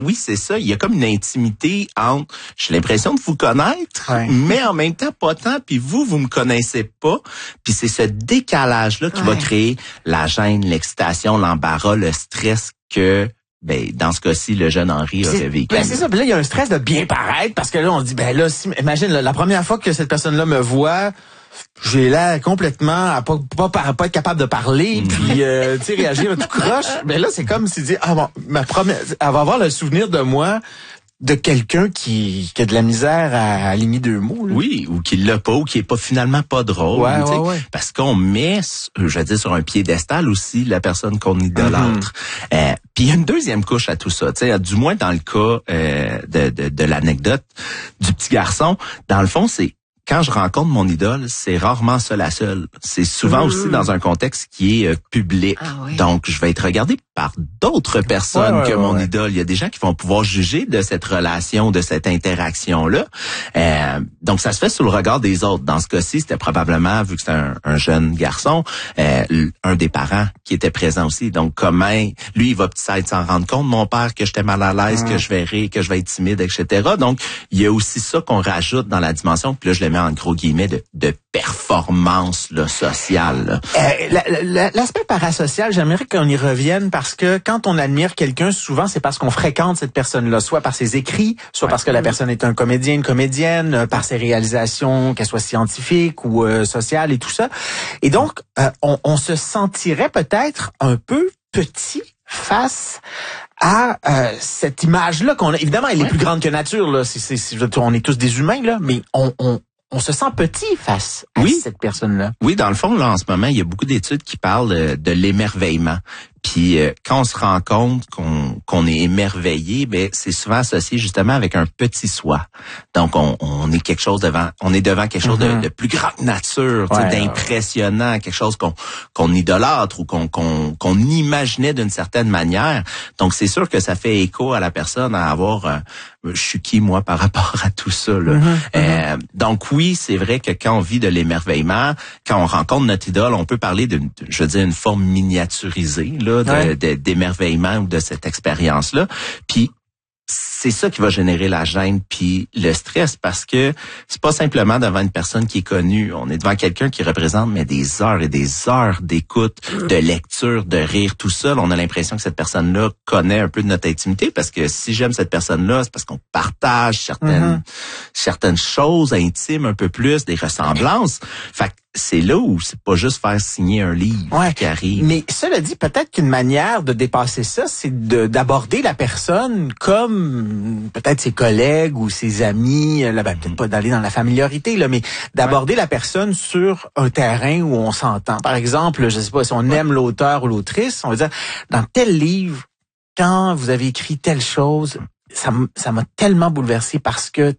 Oui, c'est ça. Il y a comme une intimité entre, j'ai l'impression de vous connaître, mais en même temps pas tant, puis vous me connaissez pas. Puis c'est ce décalage-là qui va créer la gêne, l'excitation, l'embarras, le stress que... dans ce cas-ci, le jeune Henri aurait vécu. C'est ça. Puis là, il y a un stress de bien paraître parce que là, on se dit, imagine, la première fois que cette personne-là me voit, j'ai l'air complètement à pas être capable de parler, puis réagir à tout croche. Mais là, c'est comme si dit, elle va avoir le souvenir de moi de quelqu'un qui a de la misère à aligner deux mots. Là. Oui, ou qui l'a pas, ou qui est pas finalement pas drôle. Parce qu'on met, je veux dire, sur un piédestal aussi la personne qu'on idolâtre. Puis il y a une deuxième couche à tout ça. Du moins dans le cas de l'anecdote du petit garçon, dans le fond, c'est quand je rencontre mon idole, c'est rarement seul à seul. C'est souvent aussi dans un contexte qui est public. Donc, je vais être regardé par d'autres personnes que mon idole. Il y a des gens qui vont pouvoir juger de cette relation, de cette interaction-là. Donc, ça se fait sous le regard des autres. Dans ce cas-ci, c'était probablement, vu que c'était un jeune garçon, un des parents qui était présent aussi. Donc, comment lui, il va peut-être s'en rendre compte, mon père, que j'étais mal à l'aise, que je vais être timide, etc. Donc, il y a aussi ça qu'on rajoute dans la dimension. Puis là, je le mets en gros guillemets de performance là, sociale. L'aspect parasocial, j'aimerais qu'on y revienne parce que quand on admire quelqu'un, souvent c'est parce qu'on fréquente cette personne-là, soit par ses écrits, soit parce que la personne est un comédien, une comédienne, par ses réalisations, qu'elles soient scientifiques ou sociales et tout ça. Et donc, on se sentirait peut-être un peu petit face à cette image-là qu'on a. Évidemment, elle est plus grande que nature. Là. On est tous des humains, là, mais on se sent petit face à cette personne-là. Oui, dans le fond, là, en ce moment, il y a beaucoup d'études qui parlent de l'émerveillement. Puis quand on se rend compte qu'on est émerveillé, c'est souvent associé justement avec un petit soi. Donc on est devant quelque chose de plus grand que nature, d'impressionnant, quelque chose qu'on idolâtre ou qu'on imaginait d'une certaine manière. Donc c'est sûr que ça fait écho à la personne à avoir je suis qui moi par rapport à tout ça là. Donc oui, c'est vrai que quand on vit de l'émerveillement, quand on rencontre notre idole, on peut parler d'une forme miniaturisée là d'émerveillement ou de cette expérience-là. Puis c'est ça qui va générer la gêne puis le stress parce que c'est pas simplement devant une personne qui est connue. On est devant quelqu'un qui représente des heures et des heures d'écoute, de lecture, de rire, tout ça. On a l'impression que cette personne-là connaît un peu de notre intimité parce que si j'aime cette personne-là, c'est parce qu'on partage certaines choses intimes un peu plus, des ressemblances. Fait que c'est là où c'est pas juste faire signer un livre qui arrive. Mais cela dit, peut-être qu'une manière de dépasser ça, c'est d'aborder la personne comme peut-être ses collègues ou ses amis, peut-être pas d'aller dans la familiarité, là, mais d'aborder la personne sur un terrain où on s'entend. Par exemple, je sais pas, si on aime l'auteur ou l'autrice, on va dire, dans tel livre, quand vous avez écrit telle chose, ça m'a tellement bouleversé parce que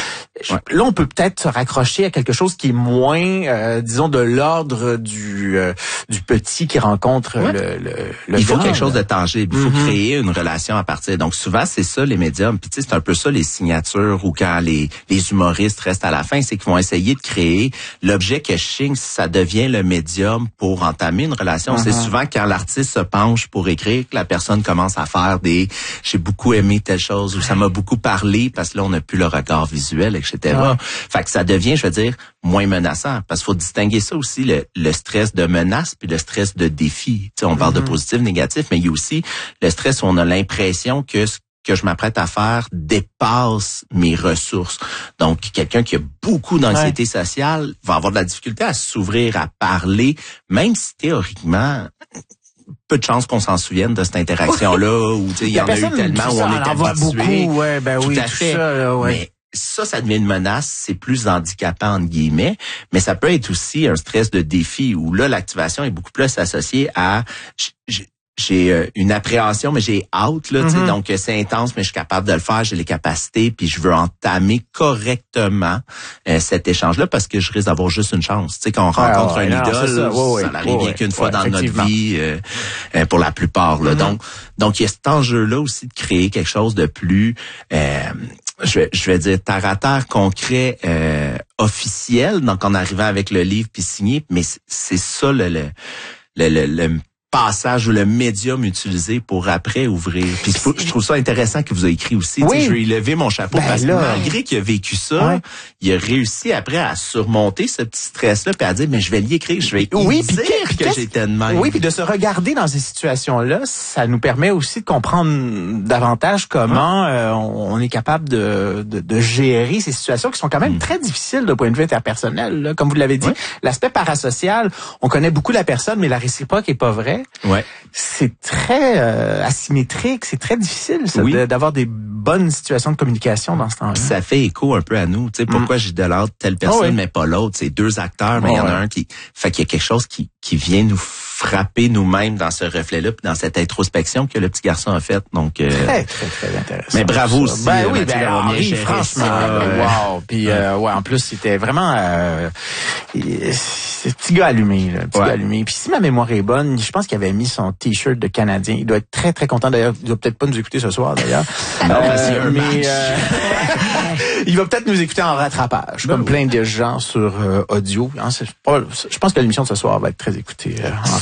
là on peut peut-être se raccrocher à quelque chose qui est moins disons de l'ordre du petit qui rencontre le il faut grand, quelque chose de tangible, il faut créer une relation à partir. Donc souvent c'est ça les médiums, puis tu sais c'est un peu ça les signatures ou quand les humoristes restent à la fin, c'est qu'ils vont essayer de créer l'objet catching, ça devient le médium pour entamer une relation. C'est souvent quand l'artiste se penche pour écrire que la personne commence à faire j'ai beaucoup aimé telle chose ou ça m'a beaucoup parlé parce que là, on n'a plus le regard visuel, etc. Fait que ça devient, je veux dire, moins menaçant. Parce qu'il faut distinguer ça aussi, le stress de menace puis le stress de défi. Tu sais, on parle de positif, négatif, mais il y a aussi le stress où on a l'impression que ce que je m'apprête à faire dépasse mes ressources. Donc, quelqu'un qui a beaucoup d'anxiété sociale va avoir de la difficulté à s'ouvrir, à parler, même si théoriquement... peu de chances qu'on s'en souvienne de cette interaction-là, où il y en a eu tellement, où on est habitué. Beaucoup, tout à fait. Mais ça devient une menace, c'est plus handicapant, entre guillemets, mais ça peut être aussi un stress de défi, où là, l'activation est beaucoup plus associée à... J'ai une appréhension, mais j'ai hâte, là, donc c'est intense, mais je suis capable de le faire, j'ai les capacités, puis je veux entamer correctement cet échange-là parce que je risque d'avoir juste une chance. Tu sais, quand on rencontre un idole, ça n'arrive bien qu'une fois dans notre vie, pour la plupart. Là. Donc il y a cet enjeu-là aussi de créer quelque chose de plus, je vais dire terre à terre, concret, officiel. Donc en arrivant avec le livre puis signé, mais c'est ça le passage ou le médium utilisé pour après ouvrir. Puis je trouve ça intéressant qu'il vous a écrit aussi. Oui. Je vais y lever mon chapeau parce que malgré qu'il a vécu ça, il a réussi après à surmonter ce petit stress-là puis à dire, mais je vais l'y écrire, je vais dire que j'étais de même. Oui, puis de se regarder dans ces situations-là, ça nous permet aussi de comprendre davantage comment on est capable de gérer ces situations qui sont quand même très difficiles de point de vue interpersonnel. Là. Comme vous l'avez dit, l'aspect parasocial, on connaît beaucoup la personne, mais la réciproque est pas vraie. Ouais. C'est très asymétrique, c'est très difficile ça, d'avoir des bonnes situations de communication dans ce temps-là. Ça fait écho un peu à nous. Tu sais, pourquoi j'idolâtre telle personne mais pas l'autre? C'est deux acteurs, mais il y en a un qui... Fait qu'il y a quelque chose qui vient nous frapper nous-mêmes dans ce reflet-là, puis dans cette introspection que le petit garçon a faite. Donc très intéressant. Mais bravo aussi. Henri, franchement, wow. Puis en plus c'était vraiment petit gars allumé, là, petit gars allumé. Puis si ma mémoire est bonne, je pense qu'il avait mis son t-shirt de Canadien. Il doit être très très content d'ailleurs. Il doit peut-être pas nous écouter ce soir d'ailleurs. Il va peut-être nous écouter en rattrapage, comme plein de gens sur audio. Hein, je pense que l'émission de ce soir va être très écoutée.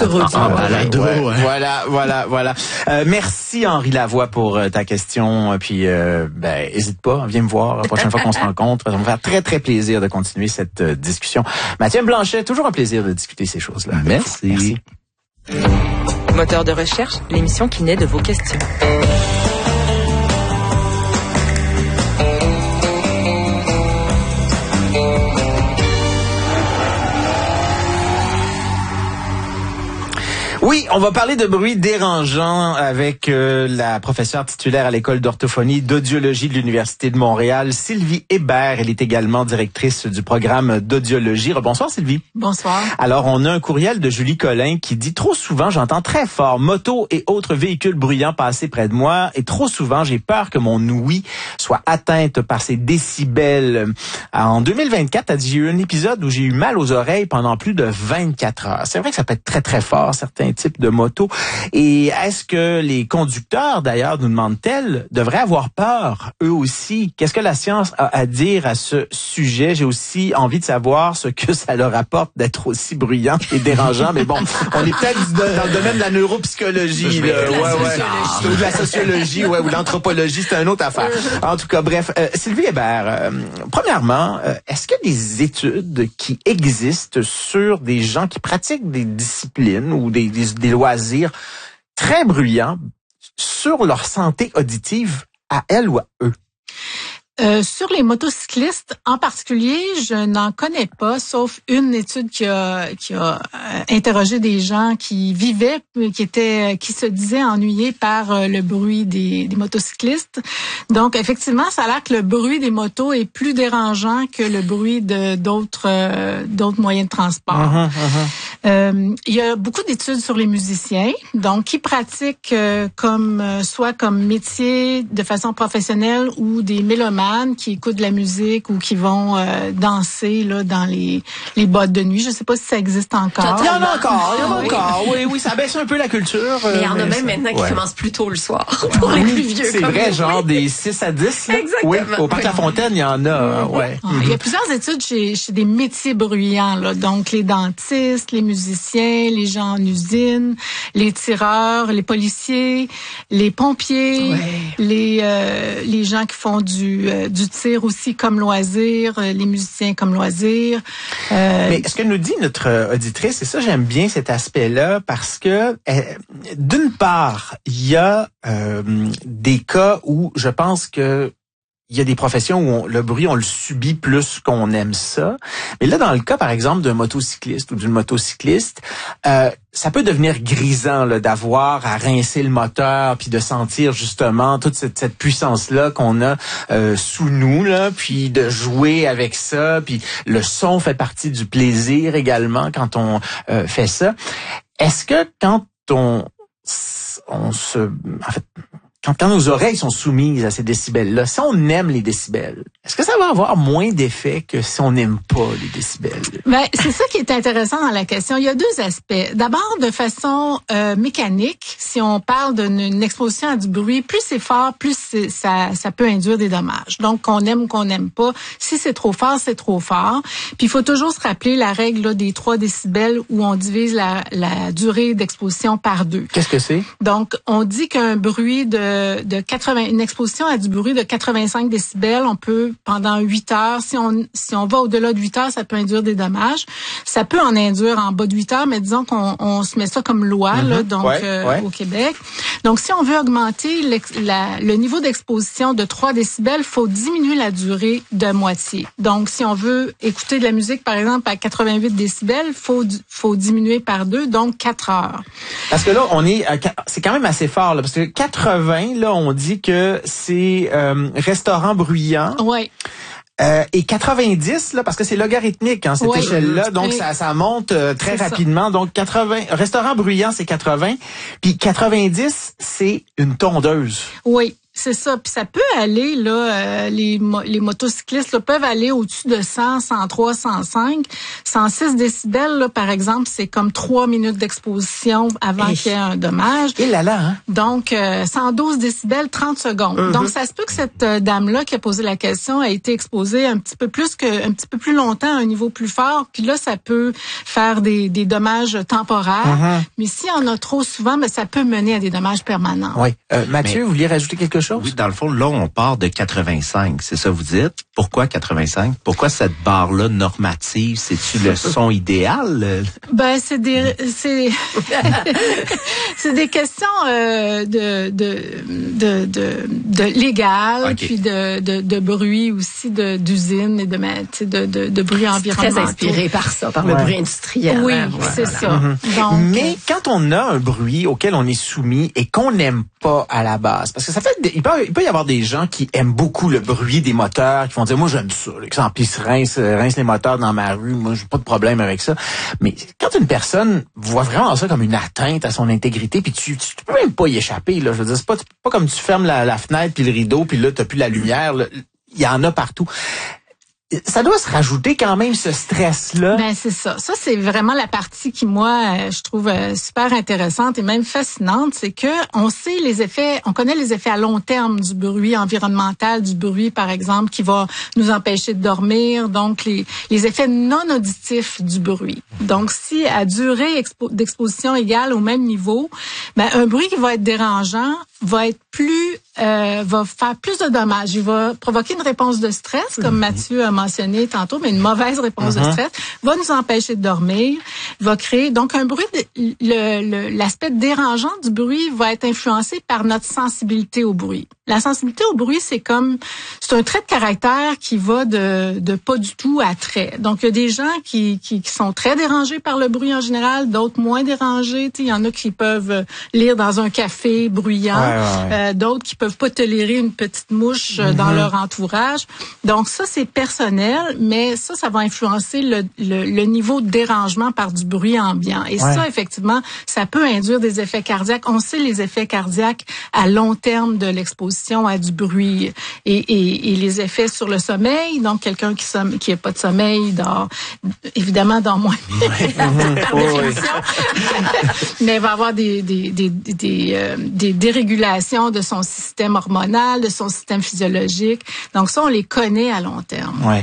Voilà. Merci Henri Lavoie pour ta question. Puis hésite pas, viens me voir la prochaine fois qu'on se rencontre. Ça va me faire très très plaisir de continuer cette discussion. Mathieu Blanchet, toujours un plaisir de discuter ces choses-là. Merci. Moteur de recherche, l'émission qui naît de vos questions. Oui, on va parler de bruit dérangeant avec la professeure titulaire à l'école d'orthophonie d'audiologie de l'Université de Montréal, Sylvie Hébert. Elle est également directrice du programme d'audiologie. Bonsoir Sylvie. Bonsoir. Alors, on a un courriel de Julie Collin qui dit « Trop souvent, j'entends très fort motos et autres véhicules bruyants passer près de moi et trop souvent, j'ai peur que mon ouïe soit atteinte par ces décibels. » En 2024, elle dit « J'ai eu un épisode où j'ai eu mal aux oreilles pendant plus de 24 heures. » C'est vrai que ça peut être très très fort, certains type de moto. Et est-ce que les conducteurs, d'ailleurs, nous demandent-elles, devraient avoir peur, eux aussi? Qu'est-ce que la science a à dire à ce sujet? J'ai aussi envie de savoir ce que ça leur apporte d'être aussi bruyant et dérangeant. Mais bon, on est peut-être dans le domaine de la neuropsychologie, ou de la sociologie, ou de l'anthropologie, c'est une autre affaire. En tout cas, bref, Sylvie Hébert, premièrement, est-ce qu'il y a des études qui existent sur des gens qui pratiquent des disciplines ou des loisirs très bruyants sur leur santé auditive à elles ou à eux? Sur les motocyclistes en particulier, je n'en connais pas, sauf une étude qui a interrogé des gens qui vivaient, qui se disaient ennuyés par le bruit des motocyclistes. Donc, effectivement, ça a l'air que le bruit des motos est plus dérangeant que le bruit de d'autres moyens de transport. Il y a beaucoup d'études sur les musiciens, donc qui pratiquent soit comme métier de façon professionnelle ou des mélomanes qui écoutent de la musique ou qui vont danser là dans les boîtes de nuit. Je sais pas si ça existe encore. Il y en a encore. Oui, ça baisse un peu la culture. Mais il y en a même maintenant qui commencent plus tôt le soir pour les plus vieux. C'est vrai, genre des 6 à 10. Là. Exactement. Oui, au Parc La Fontaine, il y en a. Il y a plusieurs études chez des métiers bruyants, là. Donc les dentistes, les musiciens, les gens en usine, les tireurs, les policiers, les pompiers, les gens qui font du tir aussi comme loisir, les musiciens comme loisir. Mais ce que nous dit notre auditrice, et ça j'aime bien cet aspect-là, parce que d'une part, il y a des cas où je pense que il y a des professions où le bruit, on le subit plus qu'on aime ça. Mais là, dans le cas, par exemple, d'un motocycliste ou d'une motocycliste, ça peut devenir grisant là, d'avoir à rincer le moteur puis de sentir justement toute cette puissance-là qu'on a sous nous, là, puis de jouer avec ça. Puis le son fait partie du plaisir également quand on fait ça. Est-ce que quand quand nos oreilles sont soumises à ces décibels-là, si on aime les décibels, est-ce que ça va avoir moins d'effet que si on n'aime pas les décibels? Ben, c'est ça qui est intéressant dans la question. Il y a deux aspects. D'abord, de façon mécanique, si on parle d'une exposition à du bruit, plus c'est fort, plus ça peut induire des dommages. Donc, qu'on aime ou qu'on n'aime pas, si c'est trop fort, c'est trop fort. Puis, il faut toujours se rappeler la règle là, des 3 décibels où on divise la durée d'exposition par 2. Qu'est-ce que c'est? Donc, on dit qu'un bruit une exposition à du bruit de 85 décibels, on peut, pendant 8 heures, si on va au-delà de 8 heures, ça peut induire des dommages. Ça peut en induire en bas de 8 heures, mais disons qu'on se met ça comme loi, là, donc, au Québec. Donc, si on veut augmenter le niveau d'exposition de 3 décibels, faut diminuer la durée de moitié. Donc, si on veut écouter de la musique, par exemple, à 88 décibels, faut diminuer par 2, donc 4 heures. Parce que là, c'est quand même assez fort, là, parce que 80, là, on dit que c'est restaurant bruyant. Oui. Et 90, là, parce que c'est logarithmique, hein, cette échelle-là, donc ça monte très rapidement. Donc 80, restaurant bruyant, c'est 80, puis 90, c'est une tondeuse. Oui. C'est ça. Puis ça peut aller, là, les motocyclistes là, peuvent aller au-dessus de 100, 103, 105. 106 décibels, là, par exemple, c'est comme 3 minutes d'exposition avant qu'il y ait un dommage. Et là, hein? Donc, 112 décibels, 30 secondes. Donc, ça se peut que cette dame-là qui a posé la question a été exposée un petit peu plus longtemps à un niveau plus fort. Puis là, ça peut faire des dommages temporaires. Mais s'il y en a trop souvent, ben, ça peut mener à des dommages permanents. Oui. Mathieu, vous vouliez rajouter quelque chose? Oui, dans le fond, là, on part de 85, c'est ça vous dites? Pourquoi 85? Pourquoi cette barre-là normative? C'est-tu le son idéal? Ben, c'est des questions de légal, puis de bruit aussi, d'usine et de bruit environnemental. Très inspiré par ça, par le bruit industriel. Oui, voilà. c'est ça. Donc, mais quand on a un bruit auquel on est soumis et qu'on n'aime pas à la base, parce que ça fait il peut y avoir des gens qui aiment beaucoup le bruit des moteurs, qui vont dire moi j'aime ça, l'exemple, puis rince les moteurs dans ma rue, moi j'ai pas de problème avec ça. Mais quand une personne voit vraiment ça comme une atteinte à son intégrité, puis tu peux même pas y échapper là, je veux dire c'est pas comme tu fermes la fenêtre puis le rideau puis là t'as plus la lumière, il y en a partout. Ça doit se rajouter quand même ce stress-là. Ben c'est ça. Ça c'est vraiment la partie qui moi je trouve super intéressante et même fascinante, c'est que on connaît les effets à long terme du bruit environnemental, du bruit par exemple qui va nous empêcher de dormir, donc les effets non auditifs du bruit. Donc si à durée d'exposition égale au même niveau, ben un bruit qui va être dérangeant va être va faire plus de dommages. Il va provoquer une réponse de stress, comme Mathieu a mentionné tantôt, mais une mauvaise réponse de stress, va nous empêcher de dormir, va créer donc un bruit. L'aspect dérangeant du bruit va être influencé par notre sensibilité au bruit. La sensibilité au bruit, c'est un trait de caractère qui va de pas du tout à très. Donc il y a des gens qui sont très dérangés par le bruit en général, d'autres moins dérangés. Il y en a qui peuvent lire dans un café bruyant. D'autres qui peuvent pas tolérer une petite mouche dans leur entourage. Donc ça, c'est personnel, mais ça va influencer le niveau de dérangement par du bruit ambiant. Et ça, effectivement, ça peut induire des effets cardiaques. On sait les effets cardiaques à long terme de l'exposition à du bruit et les effets sur le sommeil. Donc, quelqu'un qui a pas de sommeil dort moins par définition, mais va avoir des dérégulations de son système hormonal, de son système physiologique. Donc ça, on les connaît à long terme. Ouais.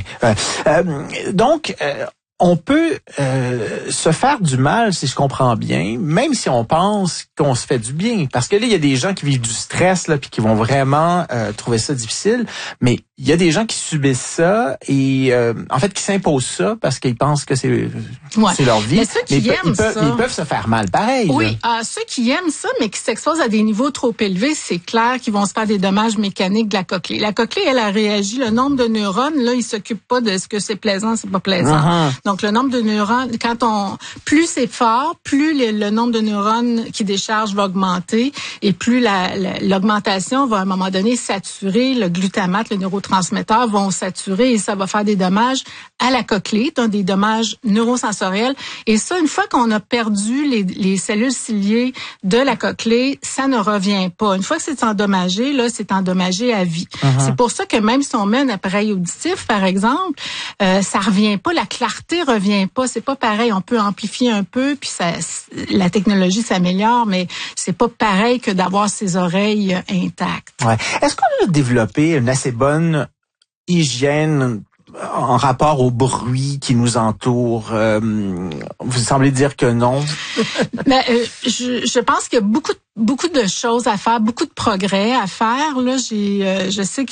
Donc, on peut se faire du mal, si je comprends bien, même si on pense qu'on se fait du bien. Parce que là, il y a des gens qui vivent du stress là, puis qui vont vraiment trouver ça difficile. Mais il y a des gens qui subissent ça et en fait qui s'imposent ça parce qu'ils pensent que c'est leur vie. Mais ceux qui aiment ils peuvent se faire mal pareil. Oui, ceux qui aiment ça, mais qui s'exposent à des niveaux trop élevés, c'est clair qu'ils vont se faire des dommages mécaniques de la cochlée. La cochlée, elle a réagi. Le nombre de neurones, là, il s'occupe pas de ce que c'est plaisant, c'est pas plaisant. Donc le nombre de neurones, plus c'est fort, plus le nombre de neurones qui déchargent va augmenter et plus l'augmentation va à un moment donné saturer le glutamate, le neurotransmetteur neurotransmetteurs vont saturer et ça va faire des dommages à la cochlée, donc des dommages neurosensoriels. Et ça, une fois qu'on a perdu les cellules ciliées de la cochlée, ça ne revient pas. Une fois que c'est endommagé, là, c'est endommagé à vie. C'est pour ça que même si on met un appareil auditif, par exemple, ça revient pas, la clarté revient pas. C'est pas pareil. On peut amplifier un peu, puis la technologie s'améliore, mais c'est pas pareil que d'avoir ses oreilles intactes. Ouais. Est-ce qu'on a développé une assez bonne hygiène en rapport au bruit qui nous entoure? Vous semblez dire que non. Ben, je pense qu'il y a beaucoup de choses à faire, beaucoup de progrès à faire. Là, je sais